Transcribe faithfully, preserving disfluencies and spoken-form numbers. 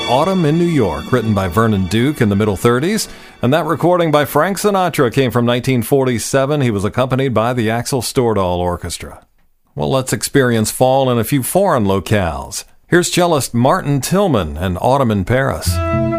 Autumn in New York, written by Vernon Duke in the middle thirties. And that recording by Frank Sinatra came from nineteen forty-seven. He was accompanied by the Axel Stordahl Orchestra. Well, let's experience fall in a few foreign locales. Here's cellist Martin Tillman and Autumn in Paris.